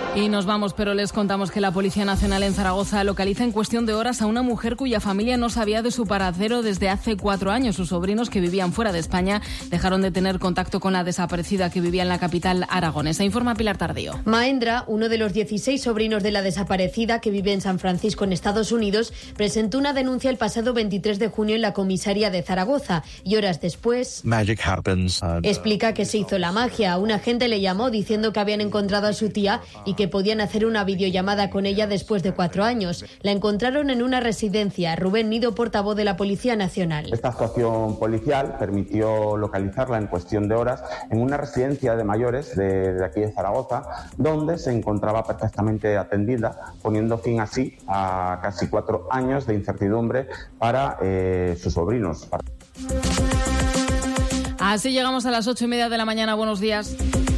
Y nos vamos, pero les contamos que la Policía Nacional en Zaragoza localiza en cuestión de horas a una mujer cuya familia no sabía de su paradero desde hace 4 años. Sus sobrinos, que vivían fuera de España, dejaron de tener contacto con la desaparecida, que vivía en la capital aragonesa. Informa Pilar Tardío. Mahendra, uno de los 16 sobrinos de la desaparecida, que vive en San Francisco, en Estados Unidos, presentó una denuncia el pasado 23 de junio en la comisaría de Zaragoza y horas después explica que se hizo la magia. Un agente le llamó diciendo que habían encontrado a su tía y que podían hacer una videollamada con ella después de 4 años. La encontraron en una residencia. Rubén Nido, portavoz de la Policía Nacional. Esta actuación policial permitió localizarla en cuestión de horas en una residencia de mayores de aquí de Zaragoza, donde se encontraba perfectamente atendida, poniendo fin así a casi 4 años de incertidumbre para sus sobrinos. Así llegamos a las 8:30 de la mañana. Buenos días.